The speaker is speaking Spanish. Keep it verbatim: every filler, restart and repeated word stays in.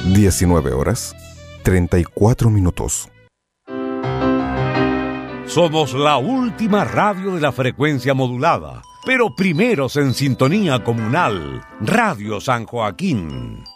diecinueve horas, treinta y cuatro minutos. Somos la última radio de la frecuencia modulada, pero primeros en sintonía comunal, Radio San Joaquín.